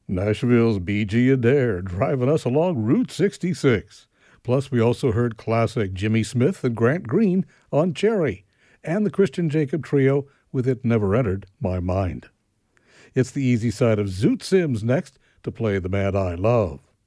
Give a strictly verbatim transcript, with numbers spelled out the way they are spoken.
Nashville's B G Adair driving us along Route sixty-six. Plus, we also heard classic Jimmy Smith and Grant Green on Cherry, and the Christian Jacob Trio with It Never Entered My Mind. It's the easy side of Zoot Sims next to play The Man I Love.